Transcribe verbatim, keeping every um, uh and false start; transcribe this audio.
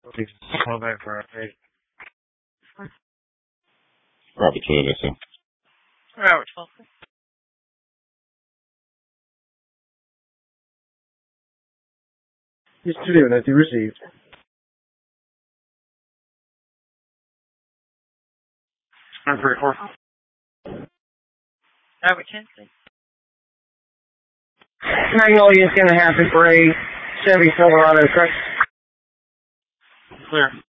Call back for update. Robert twelve, that's it. Robert twelve. Yes, studio that you received. One three four. Robert ten, please. Magnolia is going to happen for a Chevy Silverado truck. Clear.